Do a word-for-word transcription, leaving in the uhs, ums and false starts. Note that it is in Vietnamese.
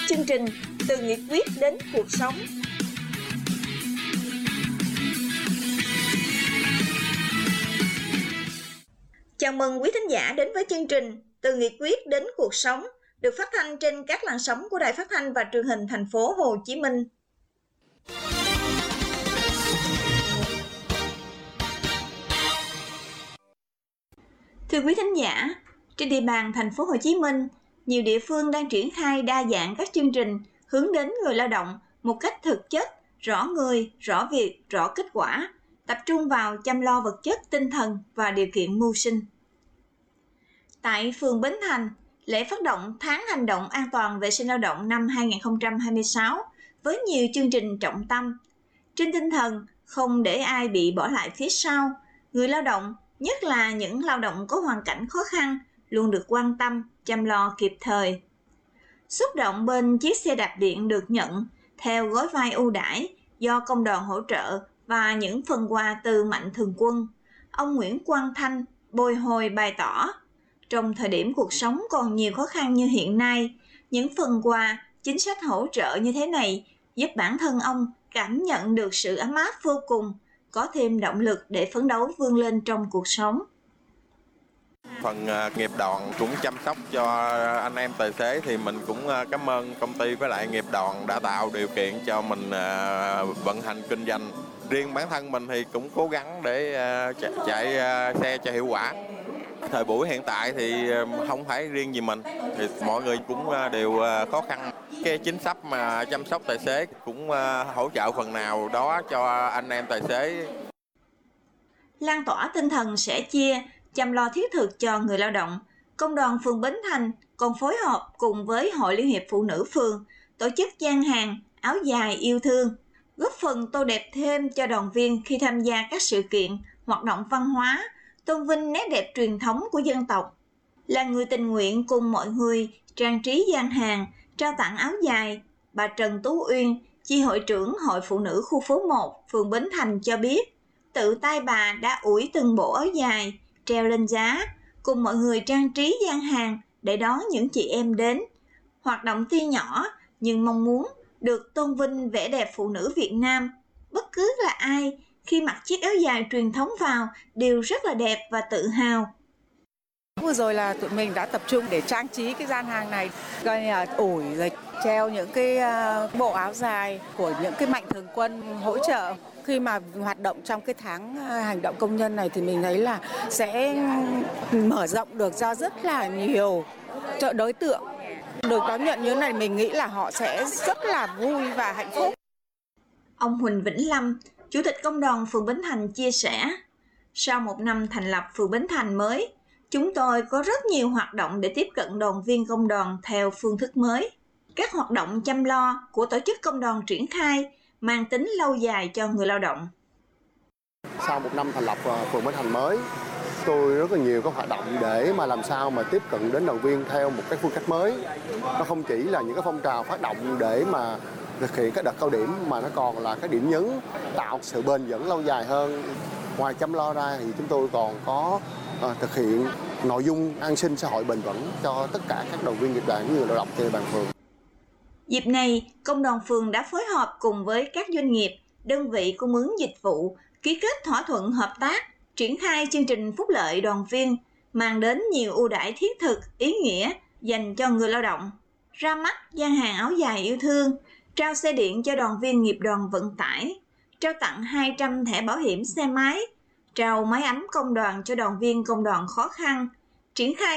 chương trình Từ nghị quyết đến cuộc sống. Chào mừng quý thính giả đến với chương trình Từ nghị quyết đến cuộc sống, được phát thanh trên các làn sóng của Đài Phát thanh và Truyền hình thành phố Hồ Chí Minh. Thưa quý thính giả, trên địa bàn thành phố Hồ Chí Minh, nhiều địa phương đang triển khai đa dạng các chương trình hướng đến người lao động một cách thực chất, rõ người, rõ việc, rõ kết quả, tập trung vào chăm lo vật chất, tinh thần và điều kiện mưu sinh. Tại phường Bến Thành, lễ phát động tháng hành động an toàn vệ sinh lao động năm hai không hai sáu với nhiều chương trình trọng tâm. Trên tinh thần không để ai bị bỏ lại phía sau, người lao động, nhất là những lao động có hoàn cảnh khó khăn, luôn được quan tâm, chăm lo kịp thời. Xúc động bên chiếc xe đạp điện được nhận theo gói vai ưu đãi do công đoàn hỗ trợ và những phần quà từ Mạnh Thường Quân, ông Nguyễn Quang Thanh bồi hồi bày tỏ, trong thời điểm cuộc sống còn nhiều khó khăn như hiện nay, những phần quà, chính sách hỗ trợ như thế này giúp bản thân ông cảm nhận được sự ấm áp vô cùng, có thêm động lực để phấn đấu vươn lên trong cuộc sống. Phần uh, nghiệp đoàn cũng chăm sóc cho anh em tài xế thì mình cũng uh, cảm ơn công ty với lại nghiệp đoàn đã tạo điều kiện cho mình uh, vận hành kinh doanh. Riêng bản thân mình thì cũng cố gắng để uh, chạy, chạy uh, xe cho hiệu quả. Thời buổi hiện tại thì không phải riêng gì mình, thì mọi người cũng đều uh, khó khăn. Cái chính sách mà chăm sóc tài xế cũng uh, hỗ trợ phần nào đó cho anh em tài xế. Lan tỏa tinh thần sẻ chia, chăm lo thiết thực cho người lao động, Công đoàn phường Bến Thành còn phối hợp cùng với Hội Liên hiệp Phụ nữ phường tổ chức gian hàng áo dài yêu thương, góp phần tô đẹp thêm cho đoàn viên khi tham gia các sự kiện, hoạt động văn hóa, tôn vinh nét đẹp truyền thống của dân tộc. Là người tình nguyện cùng mọi người trang trí gian hàng, trao tặng áo dài, bà Trần Tú Uyên, chi hội trưởng Hội Phụ nữ khu phố một, phường Bến Thành cho biết, tự tay bà đã ủi từng bộ áo dài, treo lên giá, cùng mọi người trang trí gian hàng để đón những chị em đến. Hoạt động tuy nhỏ nhưng mong muốn được tôn vinh vẻ đẹp phụ nữ Việt Nam. Bất cứ là ai, khi mặc chiếc áo dài truyền thống vào đều rất là đẹp và tự hào. Vừa rồi là tụi mình đã tập trung để trang trí cái gian hàng này, coi như là ủi rồi treo những cái bộ áo dài của những cái Mạnh Thường Quân hỗ trợ. Khi mà hoạt động trong cái tháng hành động công nhân này thì mình thấy là sẽ mở rộng được ra rất là nhiều đối tượng. Được đón nhận như thế này mình nghĩ là họ sẽ rất là vui và hạnh phúc. Ông Huỳnh Vĩnh Lâm, Chủ tịch Công đoàn phường Bến Thành chia sẻ, sau một năm thành lập phường Bến Thành mới, chúng tôi có rất nhiều hoạt động để tiếp cận đoàn viên công đoàn theo phương thức mới. Các hoạt động chăm lo của tổ chức công đoàn triển khai mang tính lâu dài cho người lao động. Sau một năm thành lập phường Bến Thành mới, tôi rất là nhiều các hoạt động để mà làm sao mà tiếp cận đến đoàn viên theo một cái phương cách mới. Nó không chỉ là những cái phong trào phát động để mà thực hiện các đợt cao điểm, mà nó còn là cái điểm nhấn tạo sự bền vững lâu dài hơn. Ngoài chăm lo ra thì chúng tôi còn có uh, thực hiện nội dung an sinh xã hội bền vững cho tất cả các đoàn viên nghiệp đoàn cũng như lao động trên địa bàn phường. Dịp này, Công đoàn phường đã phối hợp cùng với các doanh nghiệp, đơn vị cung ứng dịch vụ, ký kết thỏa thuận hợp tác, triển khai chương trình phúc lợi đoàn viên, mang đến nhiều ưu đãi thiết thực, ý nghĩa dành cho người lao động. Ra mắt gian hàng áo dài yêu thương, trao xe điện cho đoàn viên nghiệp đoàn vận tải, trao tặng hai trăm thẻ bảo hiểm xe máy, trao máy ấm công đoàn cho đoàn viên công đoàn khó khăn, triển khai